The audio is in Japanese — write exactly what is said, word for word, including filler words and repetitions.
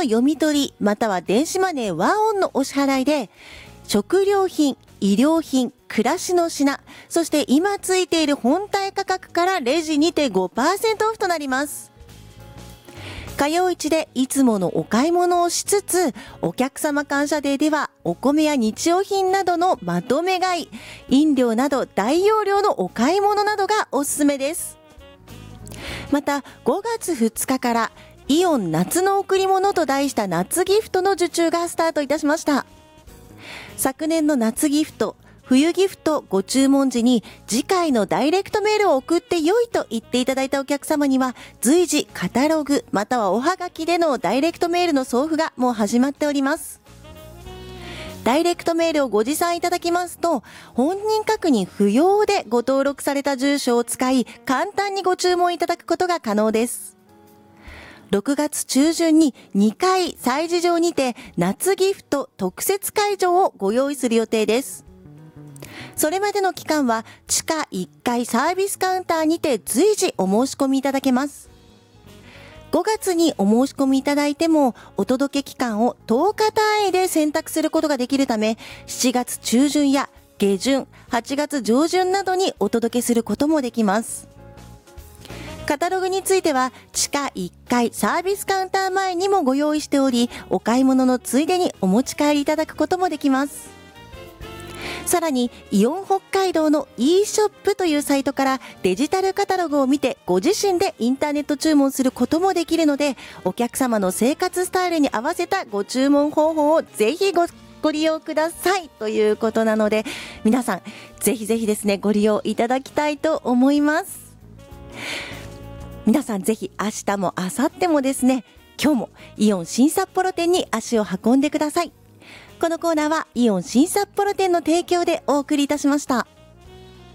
の読み取りまたは電子マネーワンオンのお支払いで食料品、衣料品、暮らしの品、そして今ついている本体価格からレジにて ごパーセント オフとなります。火曜市でいつものお買い物をしつつ、お客様感謝デーではお米や日用品などのまとめ買い、飲料など大容量のお買い物などがおすすめです。またごがつふつかからイオン夏の贈り物と題した夏ギフトの受注がスタートいたしました。昨年の夏ギフト、冬ギフトご注文時に次回のダイレクトメールを送って良いと言っていただいたお客様には随時カタログまたはおはがきでのダイレクトメールの送付がもう始まっております。ダイレクトメールをご持参いただきますと本人確認不要でご登録された住所を使い簡単にご注文いただくことが可能です。ろくがつ中旬ににかい催事場にて夏ギフト特設会場をご用意する予定です。それまでの期間は地下いっかいサービスカウンターにて随時お申し込みいただけます。ごがつにお申し込みいただいてもお届け期間をとおか単位で選択することができるためしちがつ中旬や下旬、はちがつ上旬などにお届けすることもできます。カタログについては地下いっかいサービスカウンター前にもご用意しておりお買い物のついでにお持ち帰りいただくこともできます。さらにイオン北海道の e ショップというサイトからデジタルカタログを見てご自身でインターネット注文することもできるのでお客様の生活スタイルに合わせたご注文方法をぜひごご利用くださいということなので皆さんぜひぜひですねご利用いただきたいと思います。皆さんぜひ明日も明後日もですね今日もイオン新札幌店に足を運んでください。このコーナーはイオン新札幌店の提供でお送りいたしました。